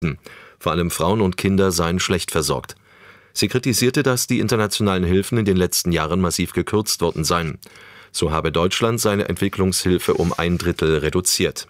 Vor allem Frauen und Kinder seien schlecht versorgt. Sie kritisierte, dass die internationalen Hilfen in den letzten Jahren massiv gekürzt worden seien. So habe Deutschland seine Entwicklungshilfe um 1/3 reduziert.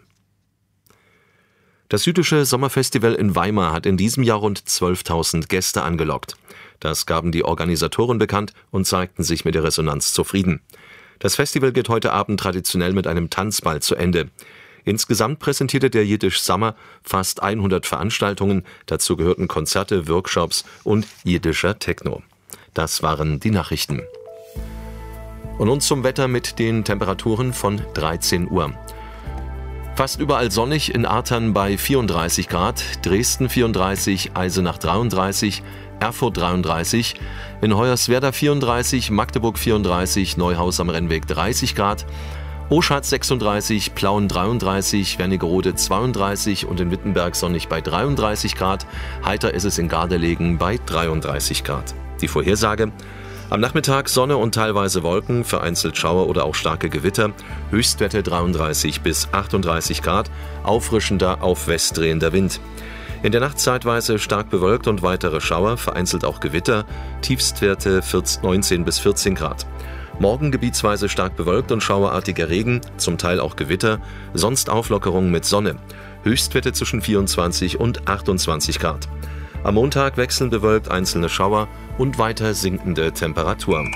Das Jüdische Sommerfestival in Weimar hat in diesem Jahr rund 12.000 Gäste angelockt. Das gaben die Organisatoren bekannt und zeigten sich mit der Resonanz zufrieden. Das Festival geht heute Abend traditionell mit einem Tanzball zu Ende. Insgesamt präsentierte der Jiddisch Summer fast 100 Veranstaltungen. Dazu gehörten Konzerte, Workshops und jiddischer Techno. Das waren die Nachrichten. Und nun zum Wetter mit den Temperaturen von 13 Uhr. Fast überall sonnig, in Artern bei 34 Grad, Dresden 34, Eisenach 33, Erfurt 33, in Hoyerswerda 34, Magdeburg 34, Neuhaus am Rennweg 30 Grad, Oschatz 36, Plauen 33, Wernigerode 32 und in Wittenberg sonnig bei 33 Grad. Heiter ist es in Gardelegen bei 33 Grad. Die Vorhersage: Am Nachmittag Sonne und teilweise Wolken, vereinzelt Schauer oder auch starke Gewitter. Höchstwerte 33 bis 38 Grad, auffrischender, auf West drehender Wind. In der Nacht zeitweise stark bewölkt und weitere Schauer, vereinzelt auch Gewitter. Tiefstwerte 19 bis 14 Grad. Morgen gebietsweise stark bewölkt und schauerartiger Regen, zum Teil auch Gewitter, sonst Auflockerung mit Sonne. Höchstwerte zwischen 24 und 28 Grad. Am Montag wechselnd bewölkt, einzelne Schauer und weiter sinkende Temperaturen.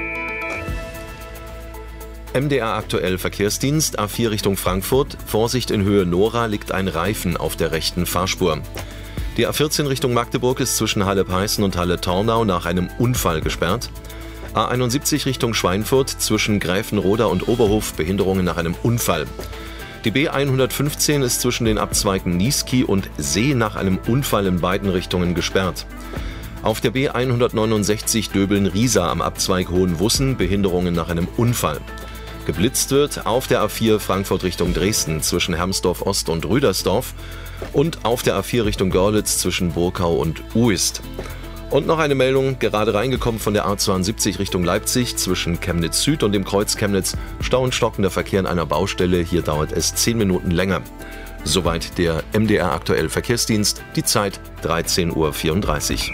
MDR aktuell Verkehrsdienst, A4 Richtung Frankfurt. Vorsicht in Höhe Nora, liegt ein Reifen auf der rechten Fahrspur. Die A14 Richtung Magdeburg ist zwischen Halle-Peißen und Halle-Tornau nach einem Unfall gesperrt. A71 Richtung Schweinfurt zwischen Gräfenroda und Oberhof, Behinderungen nach einem Unfall. Die B115 ist zwischen den Abzweigen Niesky und See nach einem Unfall in beiden Richtungen gesperrt. Auf der B169 Döbeln-Riesa am Abzweig Hohenwussen, Behinderungen nach einem Unfall. Geblitzt wird auf der A4 Frankfurt Richtung Dresden zwischen Hermsdorf Ost und Rüdersdorf und auf der A4 Richtung Görlitz zwischen Burkau und Uist. Und noch eine Meldung, gerade reingekommen von der A72 Richtung Leipzig zwischen Chemnitz Süd und dem Kreuz Chemnitz. Stau und stockender Verkehr an einer Baustelle, hier dauert es 10 Minuten länger. Soweit der MDR aktuell Verkehrsdienst, die Zeit 13:34 Uhr.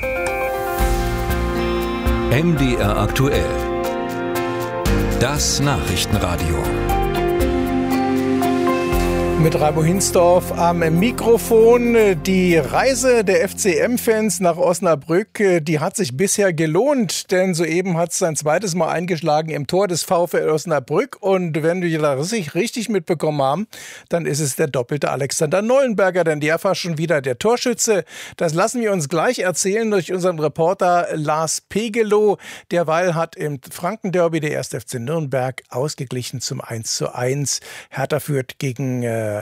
MDR aktuell. Das Nachrichtenradio. Mit Raibo Hinsdorf am Mikrofon. Die Reise der FCM-Fans nach Osnabrück, die hat sich bisher gelohnt, denn soeben hat es sein zweites Mal eingeschlagen im Tor des VfL Osnabrück. Und wenn wir das richtig mitbekommen haben, dann ist es der doppelte Alexander Neuenberger, denn der war schon wieder der Torschütze. Das lassen wir uns gleich erzählen durch unseren Reporter Lars Pegelow. Derweil hat im Frankenderby der 1. FC Nürnberg ausgeglichen zum 1:1. Hertha führt gegen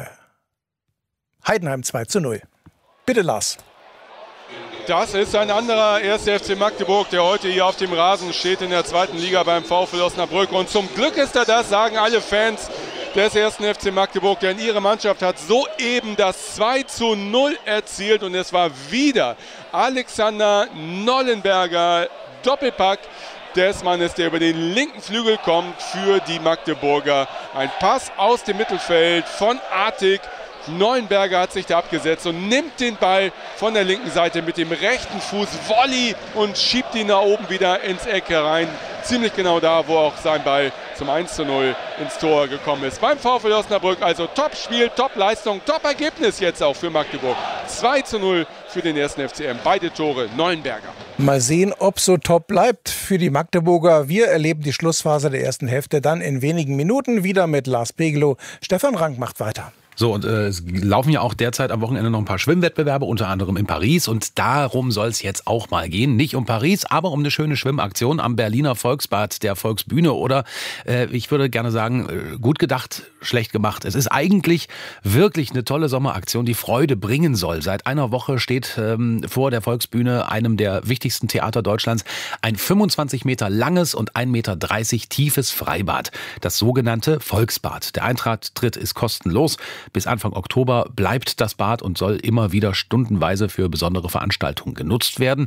Heidenheim 2:0. Bitte, Lars. Das ist ein anderer 1. FC Magdeburg, der heute hier auf dem Rasen steht in der 2. Liga beim VfL Osnabrück. Und zum Glück ist er das, sagen alle Fans des 1. FC Magdeburg, denn ihre Mannschaft hat soeben das 2:0 erzielt. Und es war wieder Alexander Neuenberger, Doppelpack des Mannes, der über den linken Flügel kommt für die Magdeburger. Ein Pass aus dem Mittelfeld von Artig. Neuenberger hat sich da abgesetzt und nimmt den Ball von der linken Seite mit dem rechten Fuß, Volley, und schiebt ihn nach oben wieder ins Eck herein. Ziemlich genau da, wo auch sein Ball zum 1:0 ins Tor gekommen ist. Beim VfL Osnabrück also Top-Spiel, Top-Leistung, Top-Ergebnis jetzt auch für Magdeburg. 2:0 für den 1. FCM. Beide Tore Neuenberger. Mal sehen, ob so top bleibt für die Magdeburger. Wir erleben die Schlussphase der ersten Hälfte dann in wenigen Minuten wieder mit Lars Pegelow. Stefan Rank macht weiter. So, und es laufen ja auch derzeit am Wochenende noch ein paar Schwimmwettbewerbe, unter anderem in Paris. Und darum soll es jetzt auch mal gehen. Nicht um Paris, aber um eine schöne Schwimmaktion am Berliner Volksbad, der Volksbühne. Oder ich würde gerne sagen, gut gedacht, schlecht gemacht. Es ist eigentlich wirklich eine tolle Sommeraktion, die Freude bringen soll. Seit einer Woche steht vor der Volksbühne, einem der wichtigsten Theater Deutschlands, ein 25 Meter langes und 1,30 Meter tiefes Freibad. Das sogenannte Volksbad. Der Eintritt ist kostenlos. Bis Anfang Oktober bleibt das Bad und soll immer wieder stundenweise für besondere Veranstaltungen genutzt werden.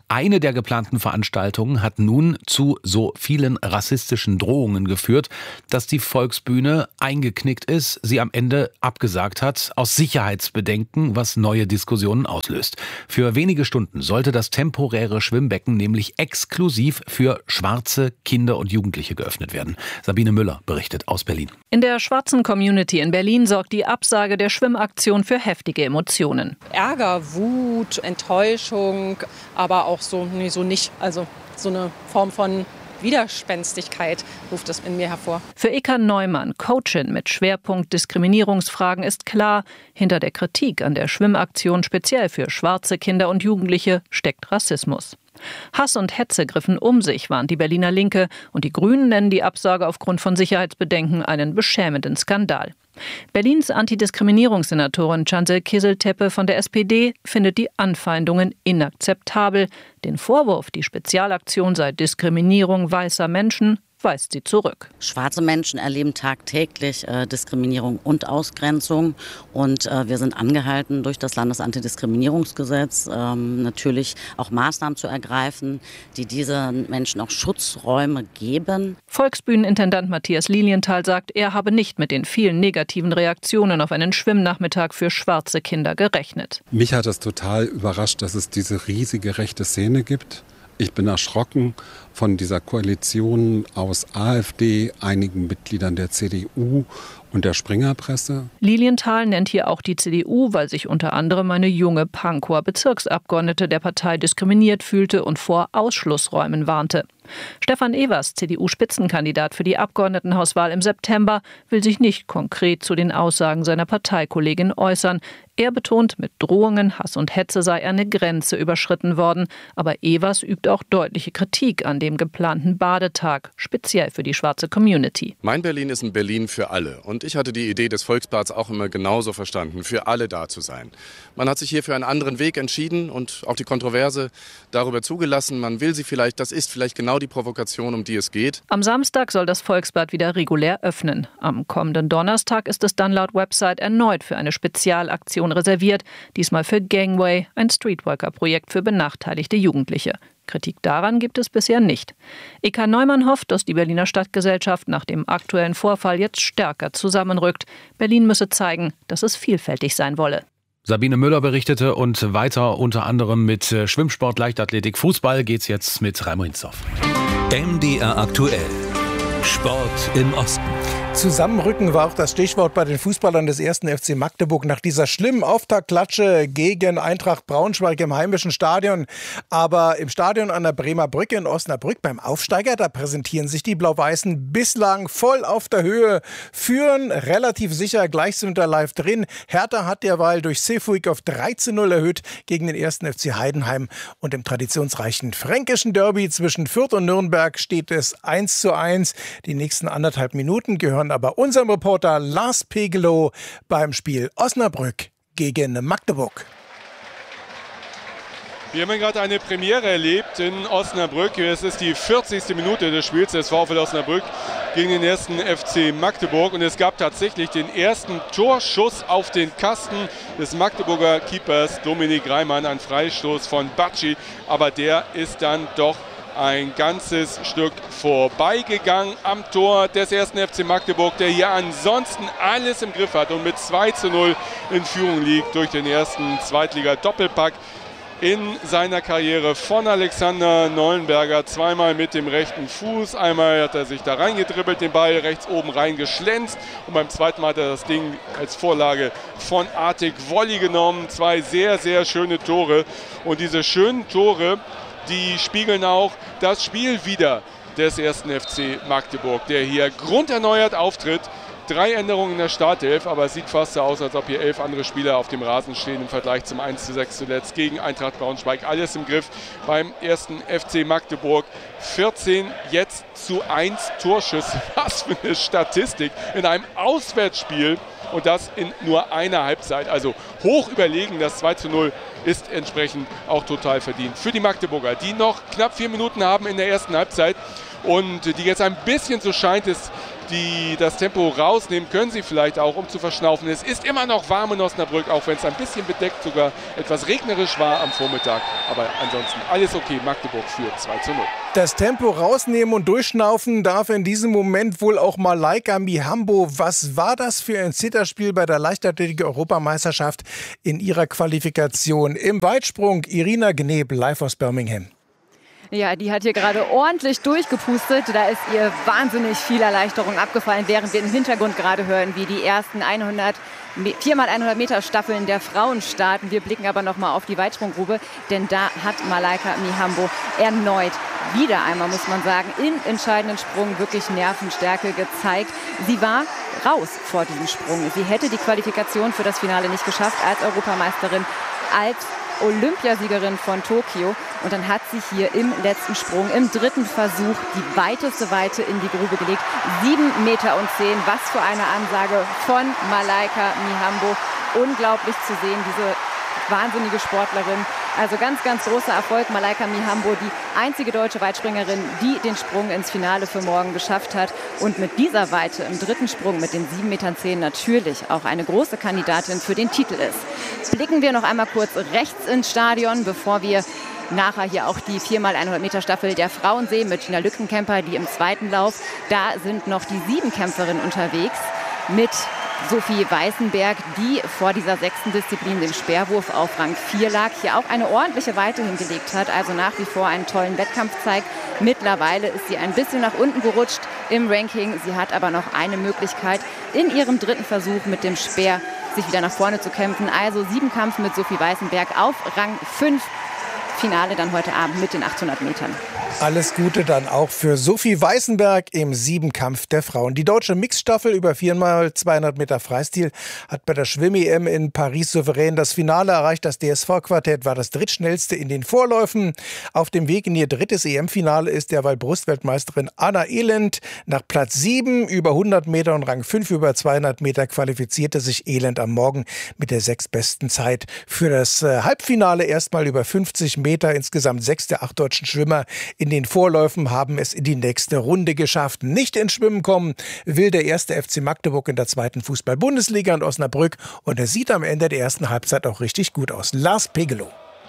Eine der geplanten Veranstaltungen hat nun zu so vielen rassistischen Drohungen geführt, dass die Volksbühne eingeknickt ist, sie am Ende abgesagt hat, aus Sicherheitsbedenken, was neue Diskussionen auslöst. Für wenige Stunden sollte das temporäre Schwimmbecken nämlich exklusiv für schwarze Kinder und Jugendliche geöffnet werden. Sabine Müller berichtet aus Berlin. In der schwarzen Community in Berlin sorgt die Absage der Schwimmaktion für heftige Emotionen. Ärger, Wut, Enttäuschung, aber auch so nicht. Also so eine Form von Widerspenstigkeit ruft es in mir hervor. Für Eka Neumann, Coachin mit Schwerpunkt Diskriminierungsfragen, ist klar, hinter der Kritik an der Schwimmaktion speziell für schwarze Kinder und Jugendliche steckt Rassismus. Hass und Hetze griffen um sich, warnt die Berliner Linke, und die Grünen nennen die Absage aufgrund von Sicherheitsbedenken einen beschämenden Skandal. Berlins Antidiskriminierungssenatorin Cansel Kizil-Tepe von der SPD findet die Anfeindungen inakzeptabel. Den Vorwurf, die Spezialaktion sei Diskriminierung weißer Menschen, weist sie zurück. Schwarze Menschen erleben tagtäglich Diskriminierung und Ausgrenzung. Und wir sind angehalten, durch das Landesantidiskriminierungsgesetz natürlich auch Maßnahmen zu ergreifen, die diesen Menschen auch Schutzräume geben. Volksbühnenintendant Matthias Lilienthal sagt, er habe nicht mit den vielen negativen Reaktionen auf einen Schwimmnachmittag für schwarze Kinder gerechnet. Mich hat es total überrascht, dass es diese riesige rechte Szene gibt. Ich bin erschrocken von dieser Koalition aus AfD, einigen Mitgliedern der CDU und der Springerpresse. Lilienthal nennt hier auch die CDU, weil sich unter anderem eine junge Pankower Bezirksabgeordnete der Partei diskriminiert fühlte und vor Ausschlussräumen warnte. Stefan Evers, CDU-Spitzenkandidat für die Abgeordnetenhauswahl im September, will sich nicht konkret zu den Aussagen seiner Parteikollegin äußern. Er betont, mit Drohungen, Hass und Hetze sei eine Grenze überschritten worden. Aber Evers übt auch deutliche Kritik an dem geplanten Badetag, speziell für die schwarze Community. Mein Berlin ist ein Berlin für alle. Und ich hatte die Idee des Volksblads auch immer genauso verstanden, für alle da zu sein. Man hat sich hier für einen anderen Weg entschieden und auch die Kontroverse darüber zugelassen. Man will sie vielleicht, das ist vielleicht genau die Provokation, um die es geht. Am Samstag soll das Volksblatt wieder regulär öffnen. Am kommenden Donnerstag ist es dann laut Website erneut für eine Spezialaktion reserviert, diesmal für Gangway, ein Streetworker-Projekt für benachteiligte Jugendliche. Kritik daran gibt es bisher nicht. Eka Neumann hofft, dass die Berliner Stadtgesellschaft nach dem aktuellen Vorfall jetzt stärker zusammenrückt. Berlin müsse zeigen, dass es vielfältig sein wolle. Sabine Müller berichtete und weiter unter anderem mit Schwimmsport, Leichtathletik, Fußball geht's jetzt mit Raimo Hinsdorf. MDR aktuell. Sport im Osten. Zusammenrücken war auch das Stichwort bei den Fußballern des 1. FC Magdeburg nach dieser schlimmen Auftaktklatsche gegen Eintracht Braunschweig im heimischen Stadion. Aber im Stadion an der Bremer Brücke in Osnabrück beim Aufsteiger, da präsentieren sich die Blau-Weißen bislang voll auf der Höhe, führen relativ sicher, gleich sind wir live drin. Hertha hat derweil durch Seefuig auf 13-0 erhöht gegen den 1. FC Heidenheim. Und im traditionsreichen fränkischen Derby zwischen Fürth und Nürnberg steht es 1:1. Die nächsten 1,5 Minuten gehören aber unserem Reporter Lars Pegelow beim Spiel Osnabrück gegen Magdeburg. Wir haben gerade eine Premiere erlebt in Osnabrück. Es ist die 40. Minute des Spiels des VfL Osnabrück gegen den 1. FC Magdeburg. Und es gab tatsächlich den ersten Torschuss auf den Kasten des Magdeburger Keepers Dominik Reimann. Ein Freistoß von Bacci, aber der ist dann doch ein ganzes Stück vorbeigegangen am Tor des 1. FC Magdeburg, der hier ansonsten alles im Griff hat und mit 2:0 in Führung liegt durch den ersten Zweitliga-Doppelpack in seiner Karriere von Alexander Neuenberger. Zweimal mit dem rechten Fuß, einmal hat er sich da reingedribbelt, den Ball rechts oben reingeschlänzt und beim zweiten Mal hat er das Ding als Vorlage von Artik Wolli genommen. Zwei sehr, sehr schöne Tore und diese schönen Tore, die spiegeln auch das Spiel wider des 1. FC Magdeburg, der hier grunderneuert auftritt. 3 Änderungen in der Startelf, aber es sieht fast so aus, als ob hier 11 andere Spieler auf dem Rasen stehen im Vergleich zum 1:6 zuletzt gegen Eintracht Braunschweig. Alles im Griff beim 1. FC Magdeburg. 14 jetzt zu 1 Torschüsse. Was für eine Statistik in einem Auswärtsspiel und das in nur einer Halbzeit. Also hoch überlegen, das 2:0 ist entsprechend auch total verdient für die Magdeburger, die noch knapp 4 Minuten haben in der ersten Halbzeit. und die jetzt ein bisschen, so scheint es, die das Tempo rausnehmen, können sie vielleicht auch, um zu verschnaufen. Es ist immer noch warm in Osnabrück, auch wenn es ein bisschen bedeckt, sogar etwas regnerisch war am Vormittag. Aber ansonsten alles okay. Magdeburg führt 2:0. Das Tempo rausnehmen und durchschnaufen darf in diesem Moment wohl auch Malaika Mihambo. Was war das für ein Zitterspiel bei der Leichtathletik-Europameisterschaft in ihrer Qualifikation? Im Weitsprung Irina Gneb, live aus Birmingham. Ja, die hat hier gerade ordentlich durchgepustet. Da ist ihr wahnsinnig viel Erleichterung abgefallen, während wir im Hintergrund gerade hören, wie die ersten 4x100 Meter Staffeln der Frauen starten. Wir blicken aber noch mal auf die Weitsprunggrube, denn da hat Malaika Mihambo erneut, wieder einmal muss man sagen, im entscheidenden Sprung wirklich Nervenstärke gezeigt. Sie war raus vor diesem Sprung. Sie hätte die Qualifikation für das Finale nicht geschafft als Europameisterin, als Olympiasiegerin von Tokio. Und dann hat sie hier im letzten Sprung, im dritten Versuch, die weiteste Weite in die Grube gelegt. 7,10 Meter. Was für eine Ansage von Malaika Mihambo. Unglaublich zu sehen, diese wahnsinnige Sportlerin. Also ganz, ganz großer Erfolg. Malaika Mihambo, die einzige deutsche Weitspringerin, die den Sprung ins Finale für morgen geschafft hat. Und mit dieser Weite im dritten Sprung mit den 7,10 Metern natürlich auch eine große Kandidatin für den Titel ist. Blicken wir noch einmal kurz rechts ins Stadion, bevor wir nachher hier auch die 4x100 Meter Staffel der Frauen sehen mit Gina Lückenkämper, die im zweiten Lauf. Da sind noch die 7-Kämpferinnen unterwegs mit Sophie Weißenberg, die vor dieser 6. Disziplin, dem Speerwurf, auf Rang 4 lag, hier auch eine ordentliche Weite hingelegt hat, also nach wie vor einen tollen Wettkampf zeigt. Mittlerweile ist sie ein bisschen nach unten gerutscht im Ranking. Sie hat aber noch eine Möglichkeit, in ihrem dritten Versuch mit dem Speer sich wieder nach vorne zu kämpfen. Also 7 Kampf mit Sophie Weißenberg auf Rang 5. Finale dann heute Abend mit den 800 Metern. Alles Gute dann auch für Sophie Weißenberg im 7-Kampf der Frauen. Die deutsche Mixstaffel über 4x200 Meter Freistil hat bei der Schwimm-EM in Paris souverän das Finale erreicht. Das DSV-Quartett war das drittschnellste in den Vorläufen. Auf dem Weg in ihr drittes EM-Finale ist derweil Brustweltmeisterin Anna Elend. Nach Platz 7 über 100 Meter und Rang 5 über 200 Meter qualifizierte sich Elend am Morgen mit der 6. besten Zeit für das Halbfinale. Erstmal über 50 Meter. Insgesamt 6 der 8 deutschen Schwimmer in den Vorläufen haben es in die nächste Runde geschafft. Nicht ins Schwimmen kommen will der 1. FC Magdeburg in der 2. Fußball-Bundesliga in Osnabrück. Und es sieht am Ende der ersten Halbzeit auch richtig gut aus. Lars Pegelow.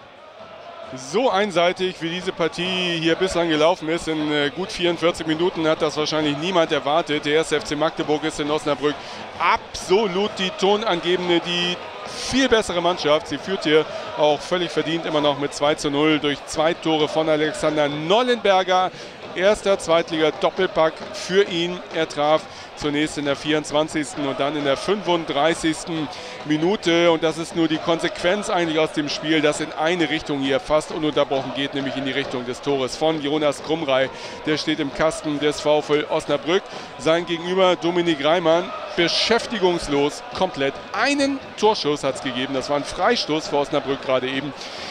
So einseitig, wie diese Partie hier bislang gelaufen ist, in gut 44 Minuten hat das wahrscheinlich niemand erwartet. Der 1. FC Magdeburg ist in Osnabrück absolut die tonangebende, die viel bessere Mannschaft. Sie führt hier auch völlig verdient immer noch mit 2:0 durch 2 Tore von Alexander Nollenberger. Erster Zweitliga-Doppelpack für ihn. Er traf zunächst in der 24. und dann in der 35. Minute. Und das ist nur die Konsequenz eigentlich aus dem Spiel, das in eine Richtung hier fast ununterbrochen geht, nämlich in die Richtung des Tores von Jonas Krumrei. Der steht im Kasten des VfL Osnabrück. Sein Gegenüber Dominik Reimann beschäftigungslos komplett. Einen Torschuss hat es gegeben. Das war ein Freistoß für Osnabrück gerade eben.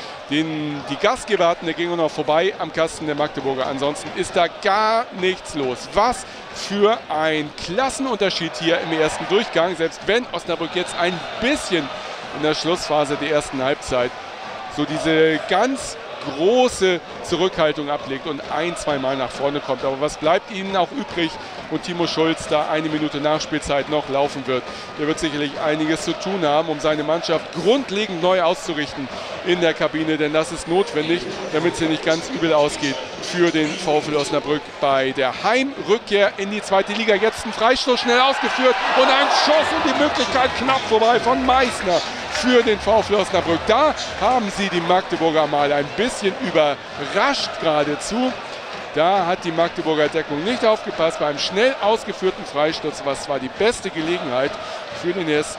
Die Gastgeber hatten, der ging noch vorbei am Kasten der Magdeburger. Ansonsten ist da gar nichts los. Was für ein Klassenunterschied hier im ersten Durchgang. Selbst wenn Osnabrück jetzt ein bisschen in der Schlussphase der ersten Halbzeit so diese ganz große Zurückhaltung ablegt und 1-2 Mal nach vorne kommt. Aber was bleibt ihnen auch übrig? Und Timo Schulz da 1 Minute Nachspielzeit noch laufen wird. Der wird sicherlich einiges zu tun haben, um seine Mannschaft grundlegend neu auszurichten in der Kabine. Denn das ist notwendig, damit es hier nicht ganz übel ausgeht für den VfL Osnabrück bei der Heimrückkehr in die 2. Liga. Jetzt ein Freistoß schnell ausgeführt und ein Schuss und die Möglichkeit knapp vorbei von Meißner für den VfL Osnabrück. Da haben sie die Magdeburger mal ein bisschen überrascht geradezu. Da hat die Magdeburger Deckung nicht aufgepasst. Bei einem schnell ausgeführten Freistoß, was war die beste Gelegenheit für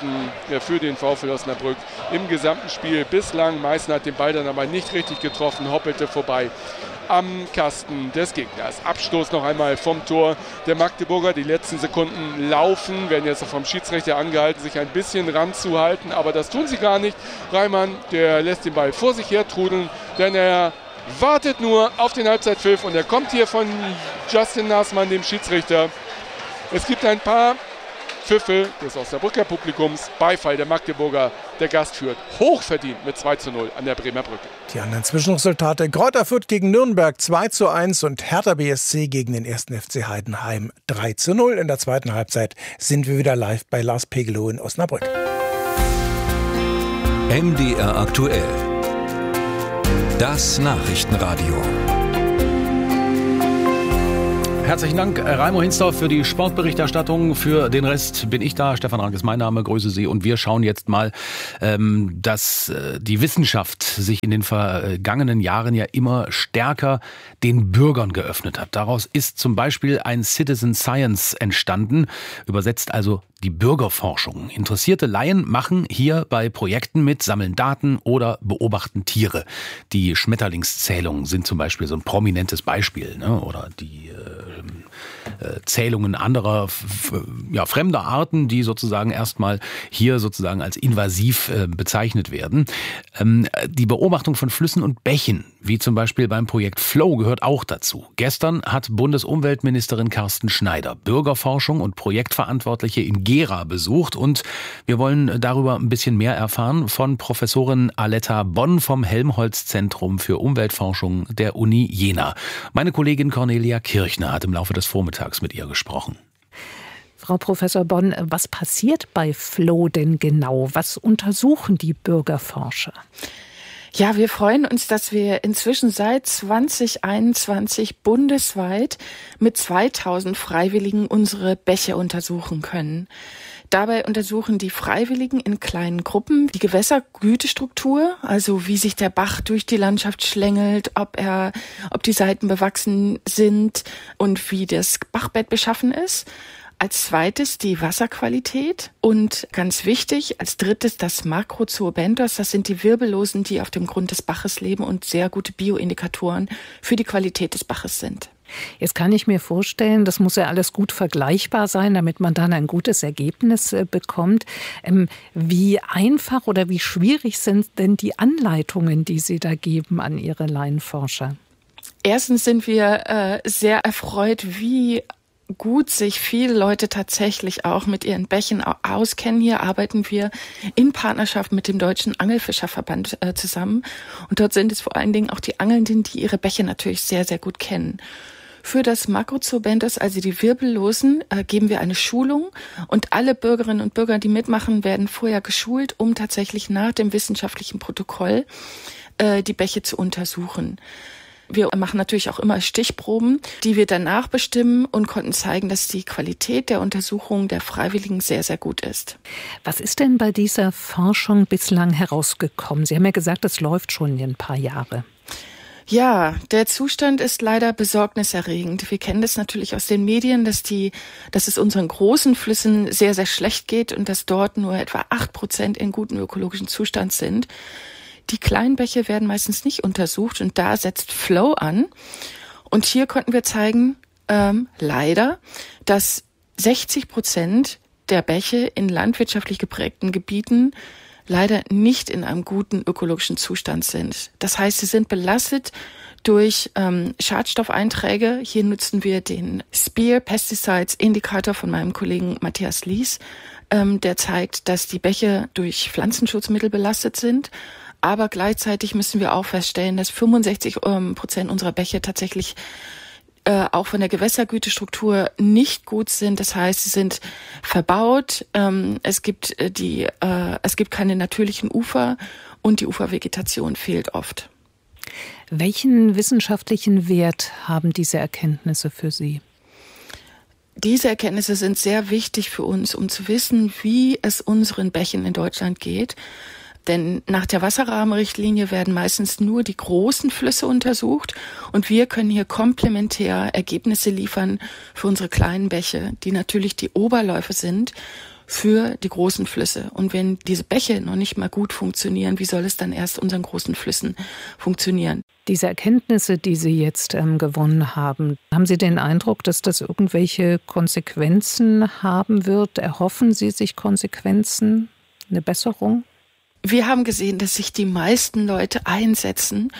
den VfL Osnabrück im gesamten Spiel bislang. Meißner hat den Ball dann aber nicht richtig getroffen, hoppelte vorbei am Kasten des Gegners. Abstoß noch einmal vom Tor der Magdeburger. Die letzten Sekunden laufen, werden jetzt vom Schiedsrichter angehalten, sich ein bisschen ranzuhalten, aber das tun sie gar nicht. Reimann, der lässt den Ball vor sich her trudeln, denn er wartet nur auf den Halbzeitpfiff und er kommt hier von Justin Naßmann, dem Schiedsrichter. Es gibt ein paar Pfiffe des Osnabrücker Publikums, Beifall der Magdeburger Der Gast führt hochverdient mit 2:0 an der Bremer Brücke. Die anderen Zwischenresultate: Greuther Fürth gegen Nürnberg 2:1 und Hertha BSC gegen den 1. FC Heidenheim 3:0. In der zweiten Halbzeit sind wir wieder live bei Lars Pegelow in Osnabrück. MDR aktuell. Das Nachrichtenradio. Herzlichen Dank, Raimo Hinsdorf, für die Sportberichterstattung. Für den Rest bin ich da. Stefan Rank ist mein Name. Grüße Sie. Und wir schauen jetzt mal, dass die Wissenschaft sich in den vergangenen Jahren ja immer stärker den Bürgern geöffnet hat. Daraus ist zum Beispiel ein Citizen Science entstanden. Übersetzt also die Bürgerforschung. Interessierte Laien machen hier bei Projekten mit, sammeln Daten oder beobachten Tiere. Die Schmetterlingszählungen sind zum Beispiel so ein prominentes Beispiel, ne? Oder die Zählungen anderer fremder Arten, die sozusagen erstmal hier sozusagen als invasiv bezeichnet werden. Die Beobachtung von Flüssen und Bächen, wie zum Beispiel beim Projekt Flow, gehört auch dazu. Gestern hat Bundesumweltministerin Carsten Schneider Bürgerforschung und Projektverantwortliche in Gera besucht und wir wollen darüber ein bisschen mehr erfahren von Professorin Aletta Bonn vom Helmholtz-Zentrum für Umweltforschung der Uni Jena. Meine Kollegin Cornelia Kirchner hat im Laufe des Vormittags mit ihr gesprochen. Frau Professor Bonn, was passiert bei Flow denn genau? Was untersuchen die Bürgerforscher? Ja, wir freuen uns, dass wir inzwischen seit 2021 bundesweit mit 2000 Freiwilligen unsere Bäche untersuchen können. Dabei untersuchen die Freiwilligen in kleinen Gruppen die Gewässergütestruktur, also wie sich der Bach durch die Landschaft schlängelt, ob die Seiten bewachsen sind und wie das Bachbett beschaffen ist. Als zweites die Wasserqualität und ganz wichtig, als drittes das Makrozoobentos. Das sind die Wirbellosen, die auf dem Grund des Baches leben und sehr gute Bioindikatoren für die Qualität des Baches sind. Jetzt kann ich mir vorstellen, das muss ja alles gut vergleichbar sein, damit man dann ein gutes Ergebnis bekommt. Wie einfach oder wie schwierig sind denn die Anleitungen, die Sie da geben an Ihre Laienforscher? Erstens sind wir sehr erfreut, wie gut sich viele Leute tatsächlich auch mit ihren Bächen auskennen. Hier arbeiten wir in Partnerschaft mit dem Deutschen Angelfischerverband zusammen. Und dort sind es vor allen Dingen auch die Angelnden, die ihre Bäche natürlich sehr, sehr gut kennen. Für das Makrozoobentos, also die Wirbellosen, geben wir eine Schulung und alle Bürgerinnen und Bürger, die mitmachen, werden vorher geschult, um tatsächlich nach dem wissenschaftlichen Protokoll die Bäche zu untersuchen. Wir machen natürlich auch immer Stichproben, die wir danach bestimmen und konnten zeigen, dass die Qualität der Untersuchung der Freiwilligen sehr, sehr gut ist. Was ist denn bei dieser Forschung bislang herausgekommen? Sie haben ja gesagt, das läuft schon ein paar Jahre. Ja, der Zustand ist leider besorgniserregend. Wir kennen das natürlich aus den Medien, dass es unseren großen Flüssen sehr, sehr schlecht geht und dass dort nur etwa 8% in gutem ökologischen Zustand sind. Die kleinen Bäche werden meistens nicht untersucht und da setzt Flow an. Und hier konnten wir zeigen, leider, dass 60% der Bäche in landwirtschaftlich geprägten Gebieten leider nicht in einem guten ökologischen Zustand sind. Das heißt, sie sind belastet durch Schadstoffeinträge. Hier nutzen wir den SPEAR Pesticides Indikator von meinem Kollegen Matthias Lies, der zeigt, dass die Bäche durch Pflanzenschutzmittel belastet sind. Aber gleichzeitig müssen wir auch feststellen, dass 65% unserer Bäche tatsächlich auch von der Gewässergütestruktur nicht gut sind. Das heißt, sie sind verbaut. Es gibt keine natürlichen Ufer und die Ufervegetation fehlt oft. Welchen wissenschaftlichen Wert haben diese Erkenntnisse für Sie? Diese Erkenntnisse sind sehr wichtig für uns, um zu wissen, wie es unseren Bächen in Deutschland geht. Denn nach der Wasserrahmenrichtlinie werden meistens nur die großen Flüsse untersucht und wir können hier komplementär Ergebnisse liefern für unsere kleinen Bäche, die natürlich die Oberläufe sind für die großen Flüsse. Und wenn diese Bäche noch nicht mal gut funktionieren, wie soll es dann erst unseren großen Flüssen funktionieren? Diese Erkenntnisse, die Sie jetzt gewonnen haben, haben Sie den Eindruck, dass das irgendwelche Konsequenzen haben wird? Erhoffen Sie sich Konsequenzen, eine Besserung? Wir haben gesehen, dass sich die meisten Leute einsetzen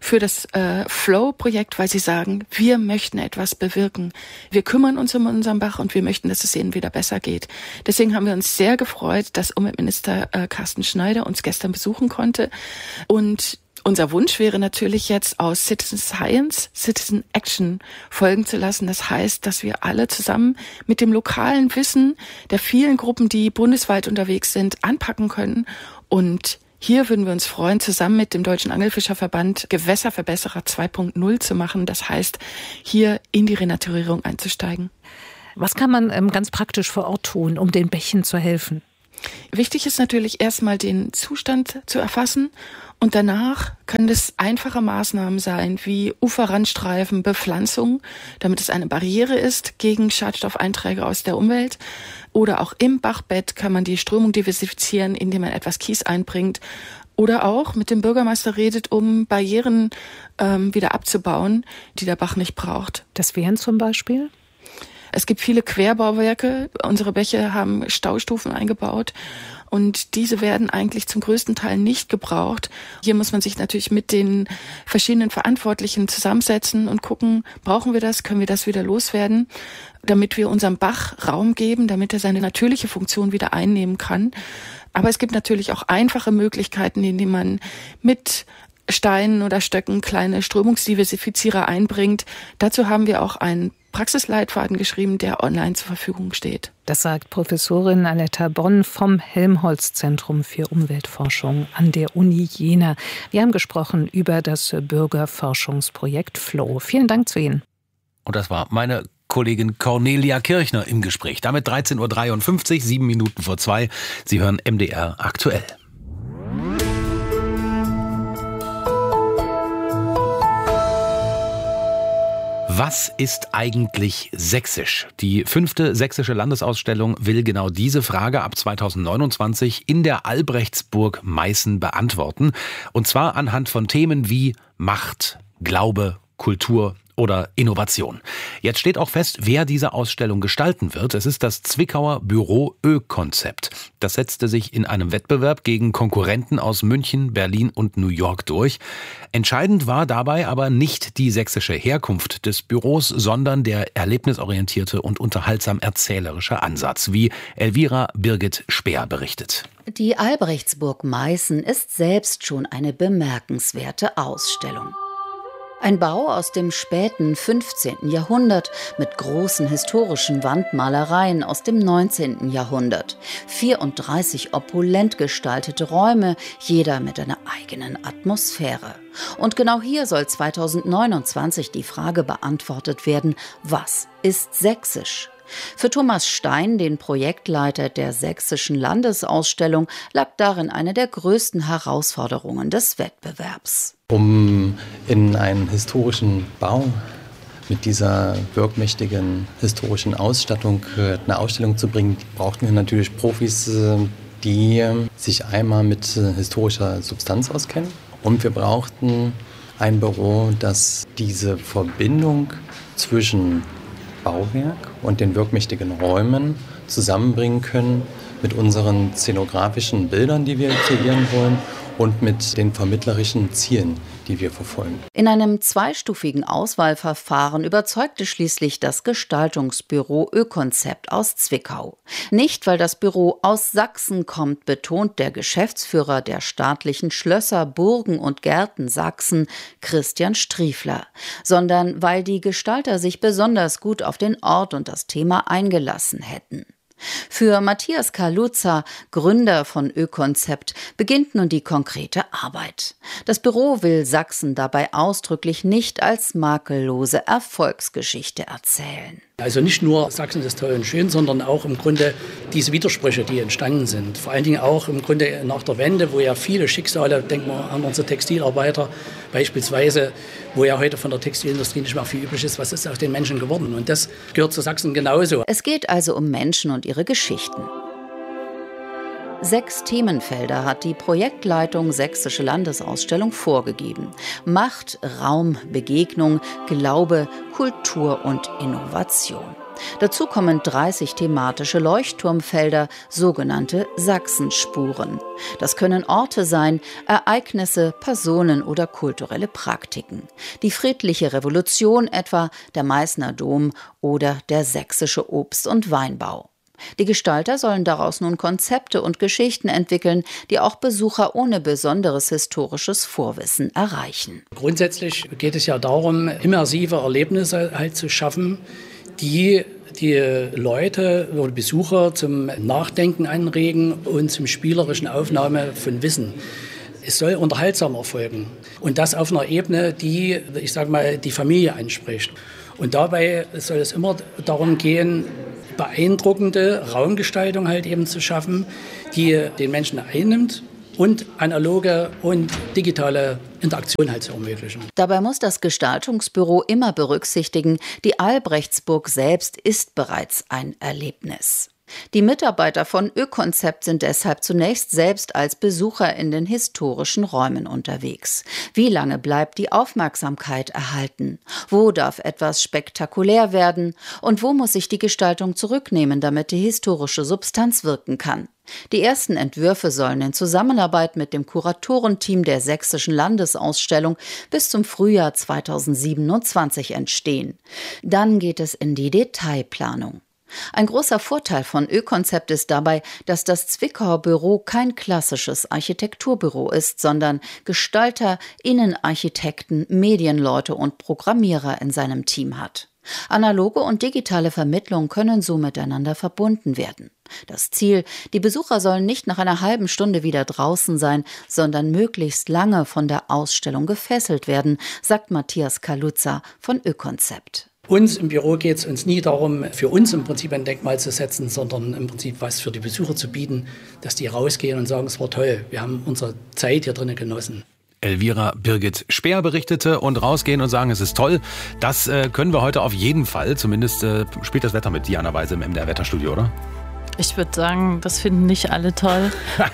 für das Flow-Projekt, weil sie sagen, wir möchten etwas bewirken. Wir kümmern uns um unseren Bach und wir möchten, dass es ihnen wieder besser geht. Deswegen haben wir uns sehr gefreut, dass Umweltminister Carsten Schneider uns gestern besuchen konnte. Und unser Wunsch wäre natürlich jetzt aus Citizen Science, Citizen Action folgen zu lassen. Das heißt, dass wir alle zusammen mit dem lokalen Wissen der vielen Gruppen, die bundesweit unterwegs sind, anpacken können. Und hier würden wir uns freuen, zusammen mit dem Deutschen Angelfischerverband Gewässerverbesserer 2.0 zu machen. Das heißt, hier in die Renaturierung einzusteigen. Was kann man ganz praktisch vor Ort tun, um den Bächen zu helfen? Wichtig ist natürlich erstmal den Zustand zu erfassen und danach können es einfache Maßnahmen sein wie Uferrandstreifen, Bepflanzung, damit es eine Barriere ist gegen Schadstoffeinträge aus der Umwelt. Oder auch im Bachbett kann man die Strömung diversifizieren, indem man etwas Kies einbringt. Oder auch mit dem Bürgermeister redet, um Barrieren wieder abzubauen, die der Bach nicht braucht. Das wären zum Beispiel? Es gibt viele Querbauwerke. Unsere Bäche haben Staustufen eingebaut und diese werden eigentlich zum größten Teil nicht gebraucht. Hier muss man sich natürlich mit den verschiedenen Verantwortlichen zusammensetzen und gucken, brauchen wir das, können wir das wieder loswerden, damit wir unserem Bach Raum geben, damit er seine natürliche Funktion wieder einnehmen kann. Aber es gibt natürlich auch einfache Möglichkeiten, indem man mit Steinen oder Stöcken kleine Strömungsdiversifizierer einbringt. Dazu haben wir auch einen Praxisleitfaden geschrieben, der online zur Verfügung steht. Das sagt Professorin Aletta Bonn vom Helmholtz-Zentrum für Umweltforschung an der Uni Jena. Wir haben gesprochen über das Bürgerforschungsprojekt FLOW. Vielen Dank zu Ihnen. Und das war meine Kollegin Cornelia Kirchner im Gespräch. Damit 13.53 Uhr, 7 Minuten vor 2. Sie hören MDR aktuell. Was ist eigentlich sächsisch? Die 5. Sächsische Landesausstellung will genau diese Frage ab 2029 in der Albrechtsburg Meißen beantworten. Und zwar anhand von Themen wie Macht, Glaube, Kultur oder Innovation. Jetzt steht auch fest, wer diese Ausstellung gestalten wird. Es ist das Zwickauer Büro Ö-Konzept. Das setzte sich in einem Wettbewerb gegen Konkurrenten aus München, Berlin und New York durch. Entscheidend war dabei aber nicht die sächsische Herkunft des Büros, sondern der erlebnisorientierte und unterhaltsam erzählerische Ansatz, wie Elvira Birgit Speer berichtet. Die Albrechtsburg Meißen ist selbst schon eine bemerkenswerte Ausstellung. Ein Bau aus dem späten 15. Jahrhundert mit großen historischen Wandmalereien aus dem 19. Jahrhundert. 34 opulent gestaltete Räume, jeder mit einer eigenen Atmosphäre. Und genau hier soll 2029 die Frage beantwortet werden, was ist sächsisch? Für Thomas Stein, den Projektleiter der Sächsischen Landesausstellung, lag darin eine der größten Herausforderungen des Wettbewerbs. Um in einen historischen Bau mit dieser wirkmächtigen historischen Ausstattung eine Ausstellung zu bringen, brauchten wir natürlich Profis, die sich einmal mit historischer Substanz auskennen. Und wir brauchten ein Büro, das diese Verbindung zwischen Bauwerk und den wirkmächtigen Räumen zusammenbringen können mit unseren szenografischen Bildern, die wir kreieren wollen, und mit den vermittlerischen Zielen, die wir verfolgen. In einem zweistufigen Auswahlverfahren überzeugte schließlich das Gestaltungsbüro Ö-Konzept aus Zwickau. Nicht, weil das Büro aus Sachsen kommt, betont der Geschäftsführer der staatlichen Schlösser, Burgen und Gärten Sachsen, Christian Striefler, sondern weil die Gestalter sich besonders gut auf den Ort und das Thema eingelassen hätten. Für Matthias Kaluza, Gründer von Ö-Konzept, beginnt nun die konkrete Arbeit. Das Büro will Sachsen dabei ausdrücklich nicht als makellose Erfolgsgeschichte erzählen. Also nicht nur Sachsen ist toll und schön, sondern auch im Grunde diese Widersprüche, die entstanden sind. Vor allen Dingen auch im Grunde nach der Wende, wo ja viele Schicksale, denken wir an unsere Textilarbeiter beispielsweise, wo ja heute von der Textilindustrie nicht mehr viel übrig ist, was ist aus den Menschen geworden? Und das gehört zu Sachsen genauso. Es geht also um Menschen und ihre Geschichten. 6 Themenfelder hat die Projektleitung Sächsische Landesausstellung vorgegeben. Macht, Raum, Begegnung, Glaube, Kultur und Innovation. Dazu kommen 30 thematische Leuchtturmfelder, sogenannte Sachsenspuren. Das können Orte sein, Ereignisse, Personen oder kulturelle Praktiken. Die friedliche Revolution etwa, der Meißner Dom oder der sächsische Obst- und Weinbau. Die Gestalter sollen daraus nun Konzepte und Geschichten entwickeln, die auch Besucher ohne besonderes historisches Vorwissen erreichen. Grundsätzlich geht es ja darum, immersive Erlebnisse halt zu schaffen, die Leute oder Besucher zum Nachdenken anregen und zum spielerischen Aufnahme von Wissen. Es soll unterhaltsam erfolgen und das auf einer Ebene, die, ich sage mal, die Familie anspricht. Und dabei soll es immer darum gehen, beeindruckende Raumgestaltung halt eben zu schaffen, die den Menschen einnimmt und analoge und digitale Interaktion halt zu ermöglichen. Dabei muss das Gestaltungsbüro immer berücksichtigen, die Albrechtsburg selbst ist bereits ein Erlebnis. Die Mitarbeiter von Ökonzept sind deshalb zunächst selbst als Besucher in den historischen Räumen unterwegs. Wie lange bleibt die Aufmerksamkeit erhalten? Wo darf etwas spektakulär werden? Und wo muss sich die Gestaltung zurücknehmen, damit die historische Substanz wirken kann? Die ersten Entwürfe sollen in Zusammenarbeit mit dem Kuratorenteam der Sächsischen Landesausstellung bis zum Frühjahr 2027 entstehen. Dann geht es in die Detailplanung. Ein großer Vorteil von Ökonzept ist dabei, dass das Zwickauer Büro kein klassisches Architekturbüro ist, sondern Gestalter, Innenarchitekten, Medienleute und Programmierer in seinem Team hat. Analoge und digitale Vermittlung können so miteinander verbunden werden. Das Ziel: Die Besucher sollen nicht nach einer halben Stunde wieder draußen sein, sondern möglichst lange von der Ausstellung gefesselt werden, sagt Matthias Kaluza von Ökonzept. Uns im Büro geht es uns nie darum, für uns im Prinzip ein Denkmal zu setzen, sondern im Prinzip was für die Besucher zu bieten, dass die rausgehen und sagen, es war toll, wir haben unsere Zeit hier drinnen genossen. Elvira Birgit Speer berichtete und rausgehen und sagen, es ist toll. Das können wir heute auf jeden Fall. Zumindest spielt das Wetter mit, Diana Weise im MDR Wetterstudio, oder? Ich würde sagen, das finden nicht alle toll.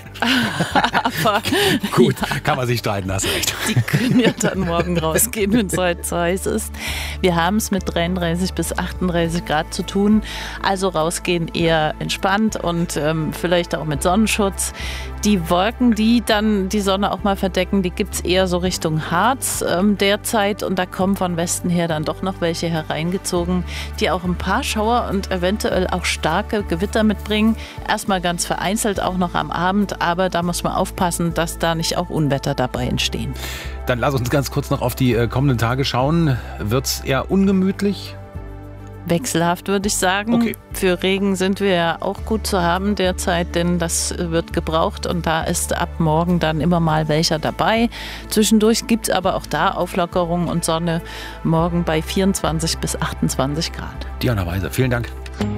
Aber gut, ja, kann man sich streiten, hast recht. Die können ja dann morgen rausgehen, wenn es heute so heiß ist. Wir haben es mit 33 bis 38 Grad zu tun. Also rausgehen eher entspannt und vielleicht auch mit Sonnenschutz. Die Wolken, die dann die Sonne auch mal verdecken, die gibt es eher so Richtung Harz derzeit. Und da kommen von Westen her dann doch noch welche hereingezogen, die auch ein paar Schauer und eventuell auch starke Gewitter mitbringen. Erstmal ganz vereinzelt auch noch am Abend, aber da muss man aufpassen, dass da nicht auch Unwetter dabei entstehen. Dann lass uns ganz kurz noch auf die kommenden Tage schauen. Wird es eher ungemütlich? Wechselhaft, würde ich sagen. Okay. Für Regen sind wir ja auch gut zu haben derzeit, denn das wird gebraucht und da ist ab morgen dann immer mal welcher dabei. Zwischendurch gibt es aber auch da Auflockerung und Sonne, morgen bei 24 bis 28 Grad. Diana Weise, vielen Dank.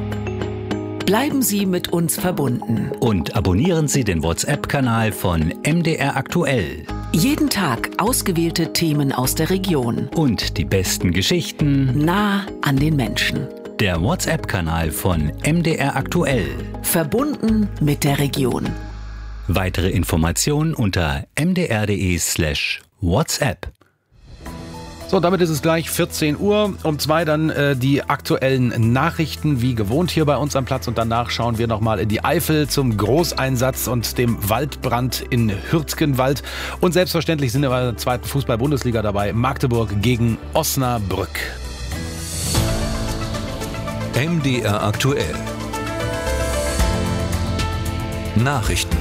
Bleiben Sie mit uns verbunden. Und abonnieren Sie den WhatsApp-Kanal von MDR Aktuell. Jeden Tag ausgewählte Themen aus der Region. Und die besten Geschichten nah an den Menschen. Der WhatsApp-Kanal von MDR Aktuell. Verbunden mit der Region. Weitere Informationen unter mdr.de/WhatsApp. So, damit ist es gleich 14 Uhr. Um 2 dann die aktuellen Nachrichten, wie gewohnt hier bei uns am Platz. Und danach schauen wir nochmal in die Eifel zum Großeinsatz und dem Waldbrand in Hürtgenwald. Und selbstverständlich sind wir bei der zweiten Fußball-Bundesliga dabei. Magdeburg gegen Osnabrück. MDR aktuell. Nachrichten.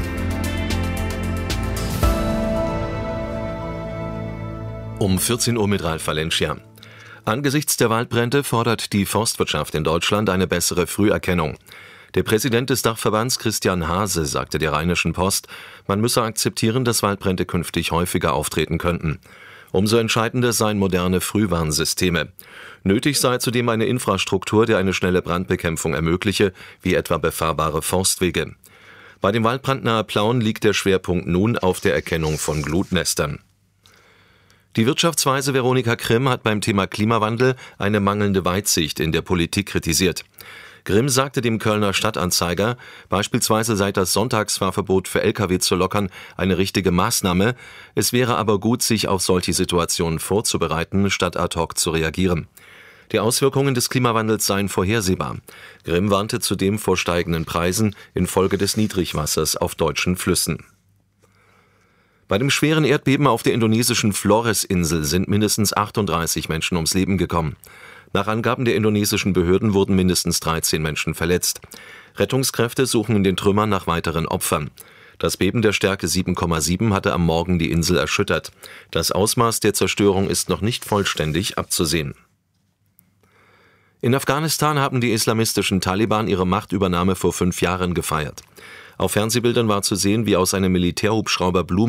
Um 14 Uhr mit Ralf Valencia. Angesichts der Waldbrände fordert die Forstwirtschaft in Deutschland eine bessere Früherkennung. Der Präsident des Dachverbands Christian Hase sagte der Rheinischen Post, man müsse akzeptieren, dass Waldbrände künftig häufiger auftreten könnten. Umso entscheidender seien moderne Frühwarnsysteme. Nötig sei zudem eine Infrastruktur, die eine schnelle Brandbekämpfung ermögliche, wie etwa befahrbare Forstwege. Bei dem Waldbrand nahe Plauen liegt der Schwerpunkt nun auf der Erkennung von Glutnestern. Die Wirtschaftsweise Veronika Grimm hat beim Thema Klimawandel eine mangelnde Weitsicht in der Politik kritisiert. Grimm sagte dem Kölner Stadtanzeiger, beispielsweise sei das Sonntagsfahrverbot für Lkw zu lockern eine richtige Maßnahme. Es wäre aber gut, sich auf solche Situationen vorzubereiten, statt ad hoc zu reagieren. Die Auswirkungen des Klimawandels seien vorhersehbar. Grimm warnte zudem vor steigenden Preisen infolge des Niedrigwassers auf deutschen Flüssen. Bei dem schweren Erdbeben auf der indonesischen Flores-Insel sind mindestens 38 Menschen ums Leben gekommen. Nach Angaben der indonesischen Behörden wurden mindestens 13 Menschen verletzt. Rettungskräfte suchen in den Trümmern nach weiteren Opfern. Das Beben der Stärke 7,7 hatte am Morgen die Insel erschüttert. Das Ausmaß der Zerstörung ist noch nicht vollständig abzusehen. In Afghanistan haben die islamistischen Taliban ihre Machtübernahme vor 5 Jahren gefeiert. Auf Fernsehbildern war zu sehen, wie aus einem Militärhubschrauber Blumen